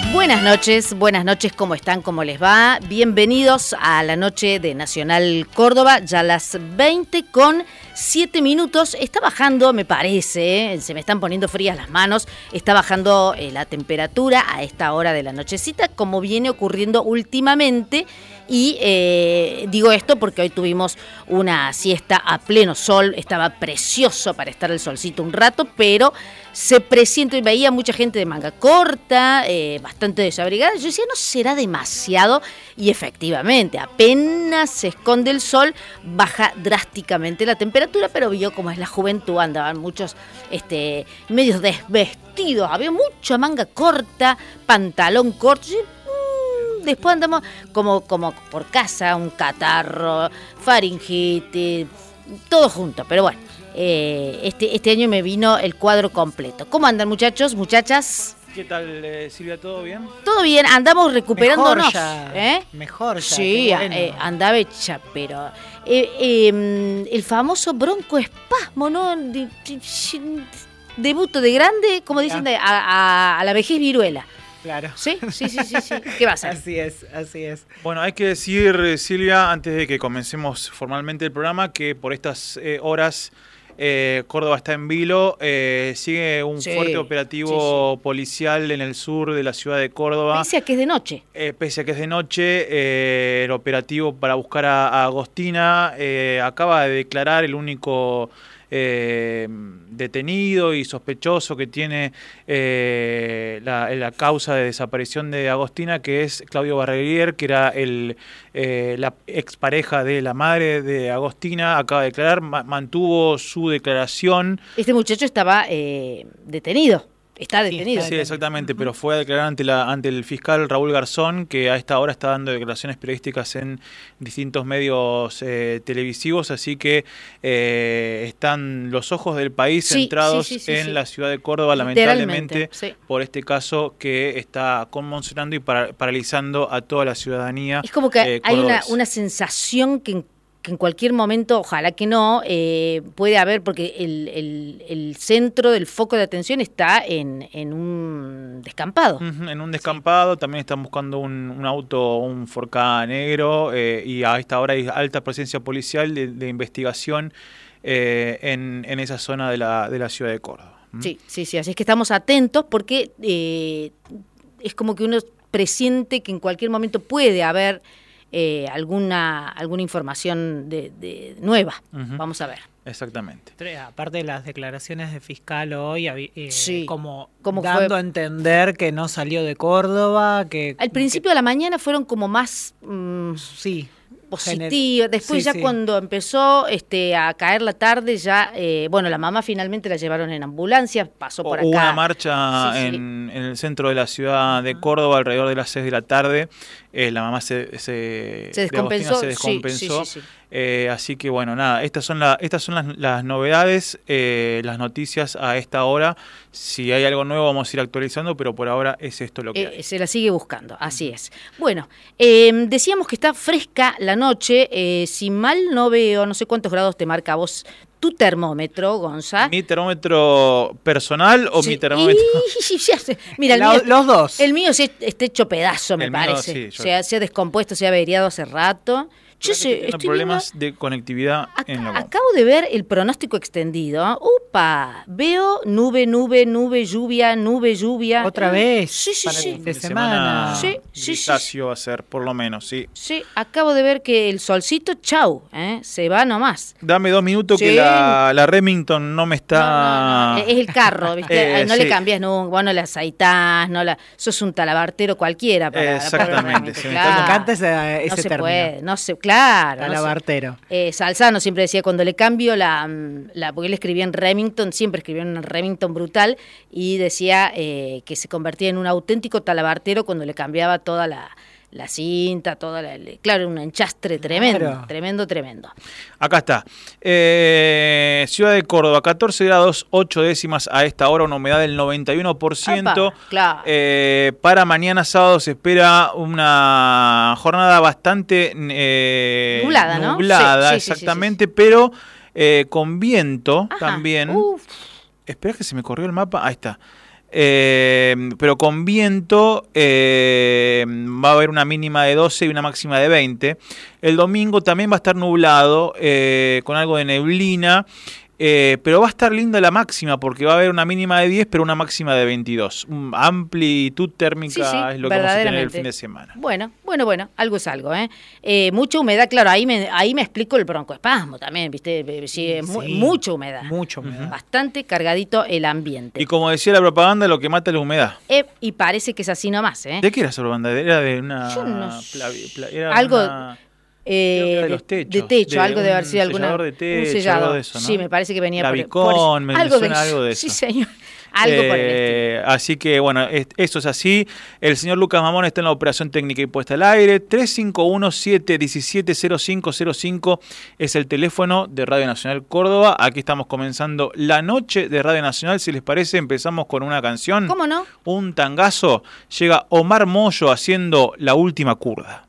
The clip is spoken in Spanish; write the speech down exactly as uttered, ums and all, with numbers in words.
Buenas noches, buenas noches, ¿cómo están? ¿Cómo les va? Bienvenidos a la noche de Nacional Córdoba, ya a las veinte con siete minutos. Está bajando, me parece, ¿eh? Se me están poniendo frías las manos, está bajando eh, la temperatura a esta hora de la nochecita, como viene ocurriendo últimamente. Y eh, digo esto porque hoy tuvimos una siesta a pleno sol, estaba precioso para estar el solcito un rato, pero se presiente y veía mucha gente de manga corta, eh, bastante desabrigada. Yo decía, no será demasiado, y efectivamente, apenas se esconde el sol, baja drásticamente la temperatura, pero vio cómo es la juventud, andaban muchos este, medios desvestidos, había mucha manga corta, pantalón corto. Después andamos como, como por casa, un catarro, faringitis, todo junto. Pero bueno, eh, este, este año me vino el cuadro completo. ¿Cómo andan, muchachos, muchachas? ¿Qué tal, eh, Silvia? ¿Todo bien? Todo bien, andamos recuperándonos. Mejor ya, ¿eh? mejor ya. Sí, bueno. eh, andaba hecha, pero eh, eh, el famoso broncoespasmo, ¿no? De, de, de, debuto de grande, como dicen, de, a, a, a la vejez viruela. Claro. ¿Sí? Sí, sí, sí, sí. ¿Qué va a ser? Así es, así es. Bueno, hay que decir, Silvia, antes de que comencemos formalmente el programa, que por estas eh, horas eh, Córdoba está en vilo. Eh, sigue un sí, fuerte operativo sí, sí. policial en el sur de la ciudad de Córdoba. Pese a que es de noche. Eh, pese a que es de noche, eh, el operativo para buscar a, a Agostina eh, acaba de declarar el único Eh, detenido y sospechoso que tiene eh, la, la causa de desaparición de Agostina, que es Claudio Barreguier, que era el, eh, la expareja de la madre de Agostina. Acaba de declarar, ma- mantuvo su declaración. Este muchacho estaba eh, detenido. Está detenido. Sí, exactamente, pero fue a declarar ante, la, ante el fiscal Raúl Garzón, que a esta hora está dando declaraciones periodísticas en distintos medios eh, televisivos, así que eh, están los ojos del país sí, centrados sí, sí, sí, en sí. la ciudad de Córdoba, lamentablemente, sí. por este caso que está conmocionando y para, paralizando a toda la ciudadanía. Es como que eh, hay una, cordobesa. una sensación que en, que en cualquier momento, ojalá que no, eh, puede haber, porque el, el, el centro del foco de atención está en, en un descampado. Uh-huh, en un descampado, sí. También están buscando un, un auto, un Ford Ka negro, eh, y a esta hora hay alta presencia policial de, de investigación eh, en, en esa zona de la, de la ciudad de Córdoba. ¿Mm? Sí, sí, sí, así es que estamos atentos porque eh, es como que uno presiente que en cualquier momento puede haber eh, alguna, alguna información de, de nueva. Uh-huh. Vamos a ver. Exactamente. Aparte de las declaraciones de fiscal hoy, eh, sí. como ¿Cómo dando fue? a entender que no salió de Córdoba, que al principio que, de la mañana fueron como más mmm, sí, positivas. Después sí, ya sí. cuando empezó este, a caer la tarde, ya eh, bueno, la mamá finalmente la llevaron en ambulancia, pasó por Hubo acá. una marcha sí, sí. En, en el centro de la ciudad de Córdoba alrededor de las seis de la tarde. Eh, la mamá se, se, se descompensó. De se descompensó. Sí, sí, sí, sí. Eh, así que bueno, nada, estas son, la, estas son las, las novedades, eh, las noticias a esta hora. Si hay algo nuevo vamos a ir actualizando, pero por ahora es esto lo que eh, hay. Se la sigue buscando, así es. Bueno, eh, decíamos que está fresca la noche, eh, si mal no veo, no sé cuántos grados te marca a vos tu termómetro, Gonza. ¿Mi termómetro personal o sí. mi termómetro? Y, mira, el la, mío, los dos. El mío sí está hecho pedazo, me el parece. Mío, sí, yo... se, ha, se ha descompuesto, se ha averiado hace rato. Yo sé, estoy problemas viendo, de conectividad acá, en la acabo de ver el pronóstico extendido. ¡Upa! Veo nube, nube, nube, lluvia, nube, lluvia. ¿Otra vez? Sí, sí, para sí. el fin de semana. Sí, sí, sí. Va a ser, por lo menos, sí. Sí, acabo de ver que el solcito, chau, ¿eh? Se va nomás. Dame dos minutos sí. que la, la Remington no me está... No, no, no. Es el carro, ¿viste? eh, no sí. le cambias nunca, vos no la aceitás, no la... sos un talabartero cualquiera. Para, Exactamente. para sí. claro. Me encanta ese, ese no se término. Puede, no se claro. Talabartero. No eh, Salzano siempre decía, cuando le cambio la, la... porque él escribía en Remington, siempre escribía en un Remington brutal, y decía eh, que se convertía en un auténtico talabartero cuando le cambiaba toda la... la cinta, toda la, claro, un enchastre tremendo, claro. tremendo, tremendo. Acá está. Eh, Ciudad de Córdoba, catorce grados, ocho décimas a esta hora, una humedad del noventa y uno por ciento. Opa, claro. eh, para mañana sábado se espera una jornada bastante eh, nublada, ¿no? Nublada, sí, sí, exactamente, sí, sí, sí. pero eh, con viento. Ajá. También. Uf. Espera que se me corrió el mapa. Ahí está. Eh, pero con viento eh, va a haber una mínima de doce y una máxima de veinte. El domingo también va a estar nublado, eh, con algo de neblina. Eh, pero va a estar linda la máxima porque va a haber una mínima de diez pero una máxima de veintidós. Um, amplitud térmica Sí, sí, es lo que vamos a tener el fin de semana. Bueno, bueno, bueno, algo es algo, ¿eh? Eh, mucha humedad, claro, ahí me, ahí me explico el broncoespasmo también, ¿viste? Sí, Sí, mu- mucha humedad. Mucha humedad. Bastante cargadito el ambiente. Y como decía la propaganda, lo que mata es la humedad. Eh, y parece que es así nomás, ¿eh? ¿De qué era esa propaganda? Era de una... Yo no pla- pla- era algo... una- Eh, Creo que era de de, los techos, de techo, de algo de haber un sido alguna sellador de techo, un sellado. algo de eso, ¿no? Sí, me parece que venía por, Clavicón, por me algo suena de algo de Sí, eso. señor. Algo por el estilo. Eh, así que bueno, es- eso es así. El señor Lucas Mamón está en la operación técnica y puesta al aire. tres cinco uno, siete uno siete, cero cinco cero cinco es el teléfono de Radio Nacional Córdoba. Aquí estamos comenzando la noche de Radio Nacional. Si les parece, empezamos con una canción. ¿Cómo no? Un tangazo. Llega Omar Mollo haciendo La Última Curda.